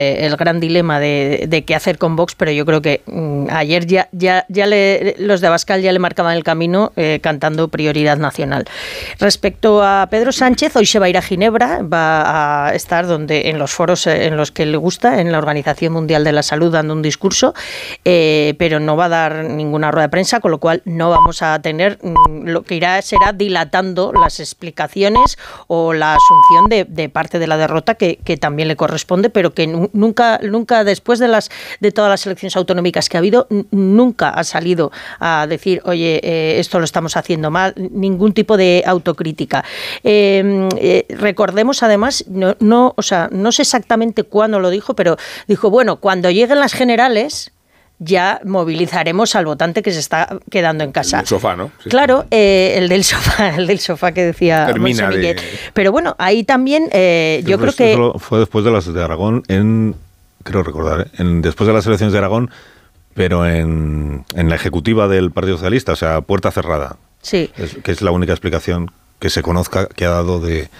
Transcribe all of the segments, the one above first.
el gran dilema de qué hacer con Vox, pero yo creo que ayer los de Abascal ya le marcaban el camino cantando prioridad nacional. Respecto a Pedro Sánchez, hoy se va a ir a Ginebra, va a estar en los foros en los que le gusta, en la Organización Mundial de la Salud, dando un discurso, pero no va a dar ninguna rueda de prensa, con lo cual no vamos a tener, lo que será dilatando las explicaciones o la asunción de parte de la derrota que también le corresponde, pero que nunca después de todas las elecciones autonómicas que ha habido, nunca ha salido a decir, oye, esto lo estamos haciendo mal, ningún tipo de autocrítica. Recordemos además, no sé exactamente cuándo lo dijo, pero dijo, bueno, cuando lleguen las generales ya movilizaremos al votante que se está quedando en casa. El del sofá, ¿no? Sí. Claro, el del sofá que decía Termina Monse. Pero bueno, ahí también yo creo que... Eso fue después de las de Aragón, creo recordar, después de las elecciones de Aragón, pero en la ejecutiva del Partido Socialista, o sea, puerta cerrada. Sí. Que es la única explicación que se conozca que ha dado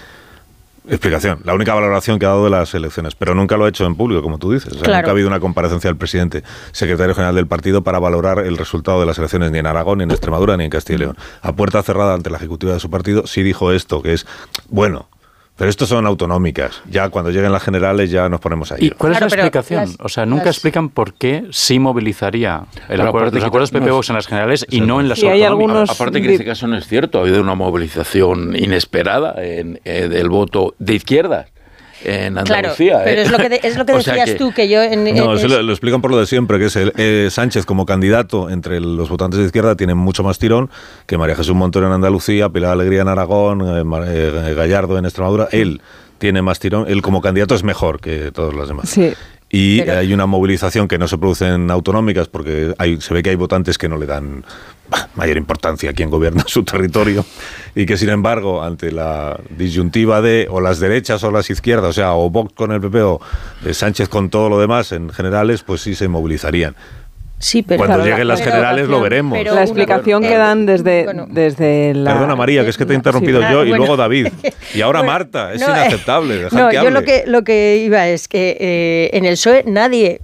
la única valoración que ha dado de las elecciones, pero nunca lo ha hecho en público, como tú dices. O sea, claro. Nunca ha habido una comparecencia del presidente, secretario general del partido, para valorar el resultado de las elecciones, ni en Aragón, ni en Extremadura, ni en Castilla y León. A puerta cerrada ante la ejecutiva de su partido, sí dijo esto, que es, bueno, pero estos son autonómicas. Ya cuando lleguen las generales ya nos ponemos ahí. ¿Y cuál es la explicación? Nunca explican por qué sí movilizaría los acuerdos PP-Vox en las generales y no en las autonómicas. Aparte que en este caso no es cierto, ha habido una movilización inesperada del voto de izquierdas en Andalucía. Claro, pero es lo que decías tú, que yo... lo explican por lo de siempre, que es Sánchez como candidato entre los votantes de izquierda tiene mucho más tirón que María Jesús Montero en Andalucía, Pilar Alegría en Aragón, Gallardo en Extremadura. Él tiene más tirón, él como candidato es mejor que todos los demás. Sí. Y hay una movilización que no se produce en autonómicas porque se ve que hay votantes que no le dan mayor importancia a quien gobierna su territorio y que, sin embargo, ante la disyuntiva de o las derechas o las izquierdas, o sea, o Vox con el PP o Sánchez con todo lo demás en generales, pues sí se movilizarían. Sí, pero cuando lleguen las generales lo veremos. La explicación que dan desde la... Perdona, María, que es que te he interrumpido yo y luego David. Y ahora Marta. Es inaceptable. Dejar que hable. Yo lo que iba es que en el PSOE nadie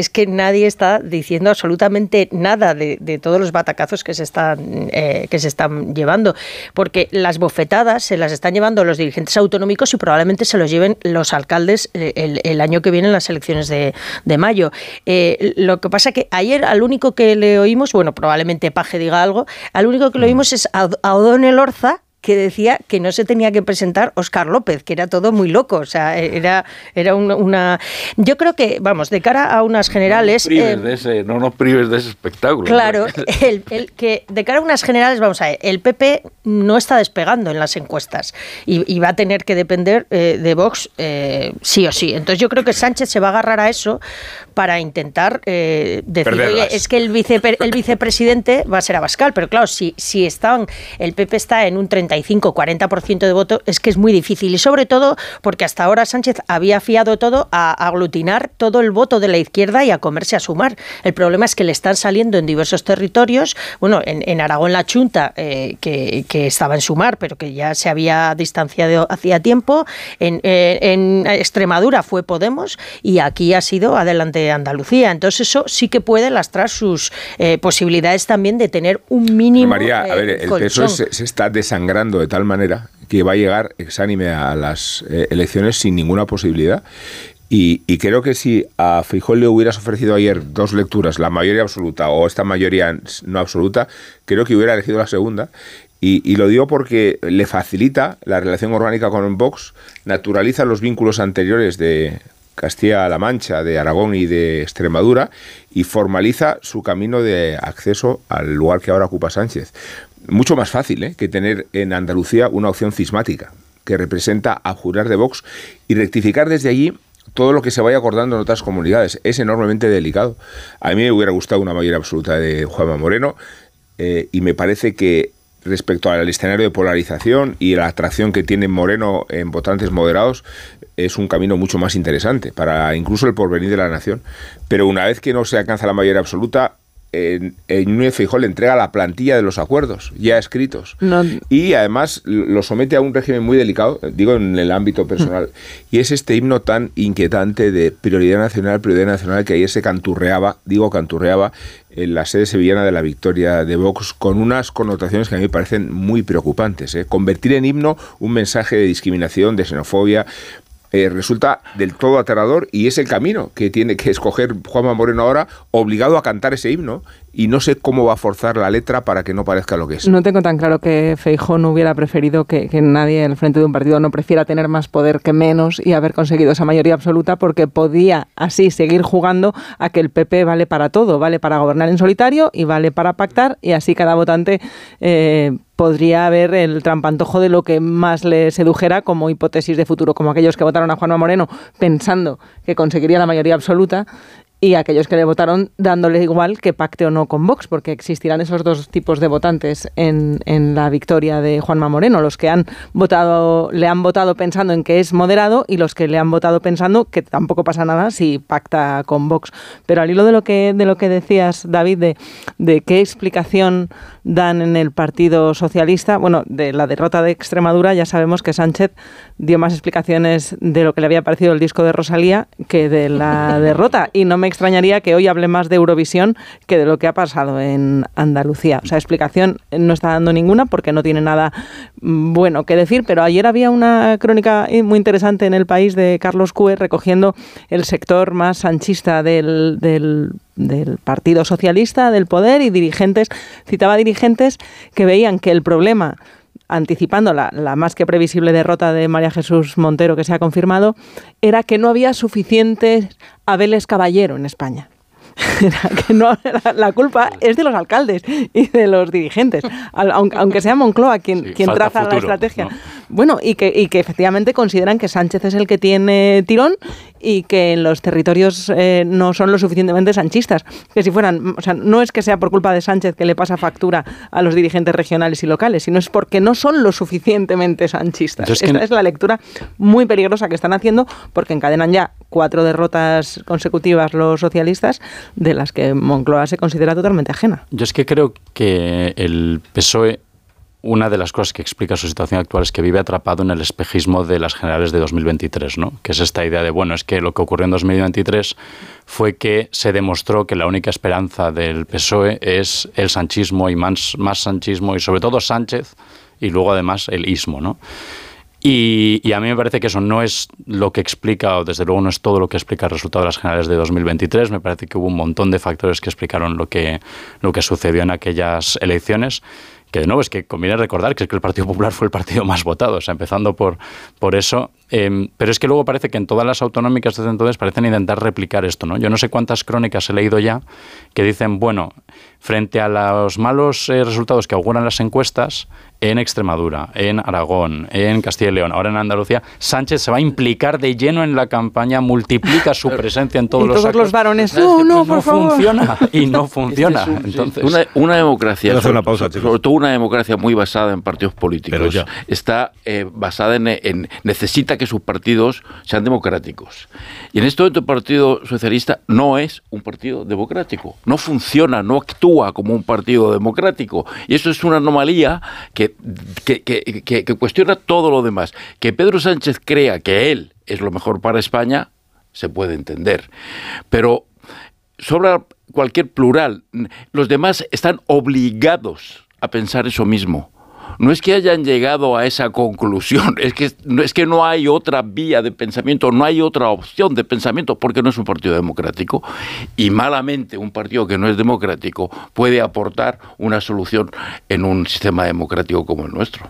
está diciendo absolutamente nada de todos los batacazos que se están llevando. Porque las bofetadas se las están llevando los dirigentes autonómicos y probablemente se los lleven los alcaldes el año que viene en las elecciones de mayo. Lo que pasa que ayer al único que le oímos, bueno, probablemente Paje diga algo, al único que le oímos es a O'Donnell Elorza, que decía que no se tenía que presentar Óscar López, que era todo muy loco, o sea, era una... Yo creo que, vamos, de cara a unas generales... No nos prives de ese espectáculo. Claro, que de cara a unas generales, vamos a ver, el PP no está despegando en las encuestas y va a tener que depender de Vox sí o sí. Entonces yo creo que Sánchez se va a agarrar a eso para intentar decir, oye, es que el vicepresidente va a ser Abascal, pero claro, si el PP está en un 35-40% de voto, es que es muy difícil, y sobre todo porque hasta ahora Sánchez había fiado todo a aglutinar todo el voto de la izquierda y a comerse a Sumar. El problema es que le están saliendo en diversos territorios, bueno, en Aragón la Chunta, que estaba en Sumar, pero que ya se había distanciado hacía tiempo, en Extremadura fue Podemos y aquí ha sido Adelante Andalucía. Entonces eso sí que puede lastrar sus posibilidades también de tener un mínimo María, a ver, el colchón. PSOE se está desangrando de tal manera que va a llegar exánime a las elecciones sin ninguna posibilidad. Y creo que si a Feijóo le hubieras ofrecido ayer dos lecturas, la mayoría absoluta o esta mayoría no absoluta, creo que hubiera elegido la segunda. Y lo digo porque le facilita la relación orgánica con Vox, naturaliza los vínculos anteriores de Castilla-La Mancha, de Aragón y de Extremadura, y formaliza su camino de acceso al lugar que ahora ocupa Sánchez. Mucho más fácil que tener en Andalucía una opción cismática, que representa abjurar de Vox y rectificar desde allí todo lo que se vaya acordando en otras comunidades. Es enormemente delicado. A mí me hubiera gustado una mayoría absoluta de Juanma Moreno, y me parece que respecto al escenario de polarización y la atracción que tiene Moreno en votantes moderados, es un camino mucho más interesante para incluso el porvenir de la nación. Pero una vez que no se alcanza la mayoría absoluta, Núñez Feijóo le entrega la plantilla de los acuerdos ya escritos. No. Y además lo somete a un régimen muy delicado, digo en el ámbito personal, y es este himno tan inquietante de prioridad nacional, que ayer se canturreaba en la sede sevillana de la victoria de Vox, con unas connotaciones que a mí me parecen muy preocupantes. Convertir en himno un mensaje de discriminación, de xenofobia, resulta del todo aterrador, y es el camino que tiene que escoger Juanma Moreno ahora, obligado a cantar ese himno, y no sé cómo va a forzar la letra para que no parezca lo que es. No tengo tan claro que Feijóo no hubiera preferido que nadie al frente de un partido no prefiera tener más poder que menos y haber conseguido esa mayoría absoluta, porque podía así seguir jugando a que el PP vale para todo, vale para gobernar en solitario y vale para pactar, y así cada votante podría haber el trampantojo de lo que más le sedujera como hipótesis de futuro, como aquellos que votaron a Juanma Moreno pensando que conseguiría la mayoría absoluta, y aquellos que le votaron dándole igual que pacte o no con Vox, porque existirán esos dos tipos de votantes en la victoria de Juanma Moreno, los que le han votado pensando en que es moderado, y los que le han votado pensando que tampoco pasa nada si pacta con Vox. Pero al hilo de lo que decías, David, de qué explicación dan en el Partido Socialista, bueno, de la derrota de Extremadura, ya sabemos que Sánchez dio más explicaciones de lo que le había parecido el disco de Rosalía que de la derrota, y no me extrañaría que hoy hable más de Eurovisión que de lo que ha pasado en Andalucía. O sea, explicación no está dando ninguna porque no tiene nada bueno que decir, pero ayer había una crónica muy interesante en El País de Carlos Cue recogiendo el sector más sanchista del Partido Socialista, del poder, y citaba dirigentes que veían que el problema, anticipando la más que previsible derrota de María Jesús Montero, que se ha confirmado, era que no había suficientes Abeles Caballero en España. Que no, la culpa es de los alcaldes y de los dirigentes, aunque sea Moncloa quien traza la estrategia, ¿no? Bueno, y que efectivamente consideran que Sánchez es el que tiene tirón y que en los territorios no son lo suficientemente sanchistas. Que si fueran, o sea, no es que sea por culpa de Sánchez que le pasa factura a los dirigentes regionales y locales, sino es porque no son lo suficientemente sanchistas. Esta es la lectura muy peligrosa que están haciendo, porque encadenan ya 4 derrotas consecutivas los socialistas, de las que Moncloa se considera totalmente ajena. Yo es que creo que el PSOE, una de las cosas que explica su situación actual es que vive atrapado en el espejismo de las generales de 2023, ¿no? Que es esta idea de, bueno, es que lo que ocurrió en 2023 fue que se demostró que la única esperanza del PSOE es el sanchismo y más sanchismo, y sobre todo Sánchez, y luego además el ismo, ¿no? Y a mí me parece que eso no es lo que explica, o desde luego no es todo lo que explica el resultado de las generales de 2023. Me parece que hubo un montón de factores que explicaron lo que sucedió en aquellas elecciones, que de nuevo es que conviene recordar que es que el Partido Popular fue el partido más votado, o sea, empezando por eso. Pero es que luego parece que en todas las autonómicas desde entonces parecen intentar replicar esto, ¿no? Yo no sé cuántas crónicas he leído ya que dicen, bueno, frente a los malos resultados que auguran las encuestas en Extremadura, en Aragón, en Castilla y León, ahora en Andalucía, Sánchez se va a implicar de lleno en la campaña, multiplica su presencia en todos los actos. Y todos los varones, y no funciona. Entonces, una democracia, hacer una pausa, sobre todo una democracia muy basada en partidos políticos, está basada en necesita que sus partidos sean democráticos. Y en este momento el Partido Socialista no es un partido democrático, no funciona, no actúa como un partido democrático. Y eso es una anomalía que cuestiona todo lo demás. Que Pedro Sánchez crea que él es lo mejor para España, se puede entender. Pero sobra cualquier plural. Los demás están obligados a pensar eso mismo. No es que hayan llegado a esa conclusión, es que no hay otra vía de pensamiento, no hay otra opción de pensamiento, porque no es un partido democrático, y malamente un partido que no es democrático puede aportar una solución en un sistema democrático como el nuestro.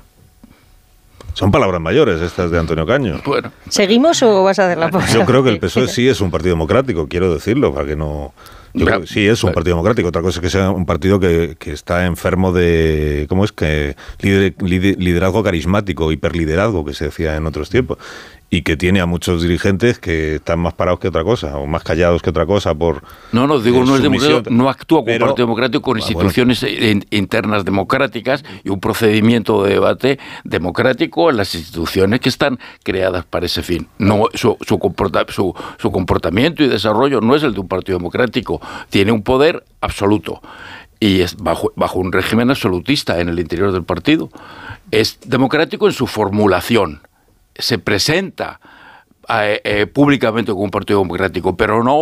Son palabras mayores estas de Antonio Caño. Bueno. ¿Seguimos o vas a hacer la pausa? Yo creo que el PSOE sí es un partido democrático, quiero decirlo, para que no... Yo creo que sí es un partido democrático. Otra cosa es que sea un partido que está enfermo de... ¿Cómo es? Que liderazgo carismático, hiperliderazgo, que se decía en otros tiempos. Y que tiene a muchos dirigentes que están más parados que otra cosa, o más callados que otra cosa por... No es democrático, no actúa como partido democrático con instituciones internas democráticas y un procedimiento de debate democrático en las instituciones que están creadas para ese fin. No, su comportamiento y desarrollo no es el de un partido democrático. tiene un poder absoluto y es bajo un régimen absolutista en el interior del partido. Es democrático en su formulación, se presenta públicamente como un partido democrático, pero no